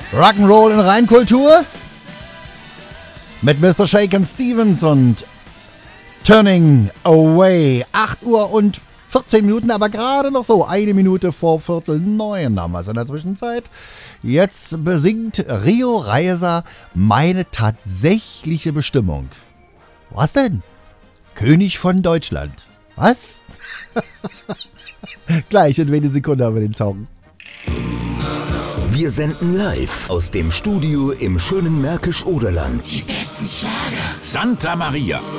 Rock'n'Roll in Reinkultur mit Mr. Shakin' Stevens und Turning Away. 8 Uhr und 14 Minuten, aber gerade noch so 1 Minute vor 8:45 haben wir es in der Zwischenzeit. Jetzt besingt Rio Reiser meine tatsächliche Bestimmung. Was denn? König von Deutschland. Was? Gleich in wenigen Sekunden haben wir den Song. Wir senden live aus dem Studio im schönen Märkisch-Oderland. Die besten Schlager. Santa Maria.